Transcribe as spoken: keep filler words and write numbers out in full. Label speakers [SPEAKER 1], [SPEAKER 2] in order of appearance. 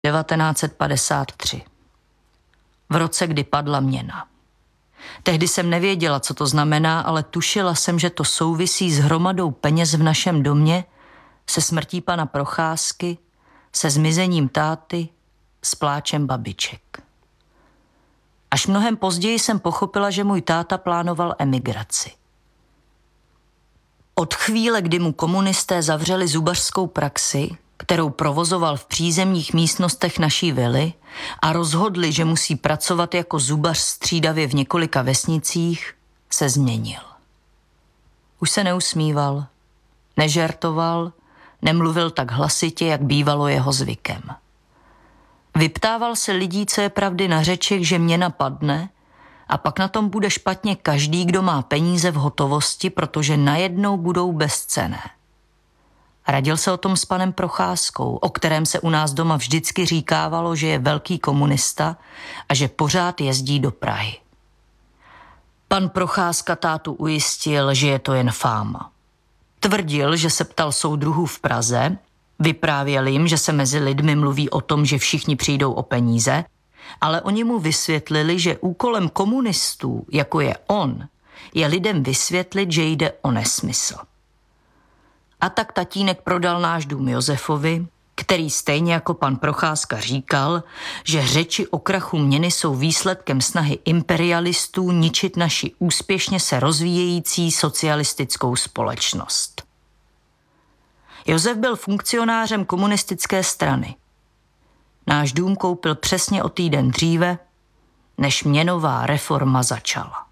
[SPEAKER 1] devatenáct set padesát tři. V roce, kdy padla měna. Tehdy jsem nevěděla, co to znamená, ale tušila jsem, že to souvisí s hromadou peněz v našem domě, se smrtí pana Procházky, se zmizením táty, s pláčem babiček. Až mnohem později jsem pochopila, že můj táta plánoval emigraci. Od chvíle, kdy mu komunisté zavřeli zubařskou praxi, kterou provozoval v přízemních místnostech naší vily, a rozhodli, že musí pracovat jako zubař střídavě v několika vesnicích, se změnil. Už se neusmíval, nežertoval, nemluvil tak hlasitě, jak bývalo jeho zvykem. Vyptával se lidí, co je pravdy na řečech, že měna padne, a pak na tom bude špatně každý, kdo má peníze v hotovosti, protože najednou budou bezcenné. Radil se o tom s panem Procházkou, o kterém se u nás doma vždycky říkávalo, že je velký komunista a že pořád jezdí do Prahy. Pan Procházka tátu ujistil, že je to jen fáma. Tvrdil, že se ptal soudruhů v Praze, vyprávěl jim, že se mezi lidmi mluví o tom, že všichni přijdou o peníze, ale oni mu vysvětlili, že úkolem komunistů, jako je on, je lidem vysvětlit, že jde o nesmysl. A tak tatínek prodal náš dům Josefovi, který stejně jako pan Procházka říkal, že řeči o krachu měny jsou výsledkem snahy imperialistů ničit naši úspěšně se rozvíjející socialistickou společnost. Josef byl funkcionářem komunistické strany. Náš dům koupil přesně o týden dříve, než měnová reforma začala.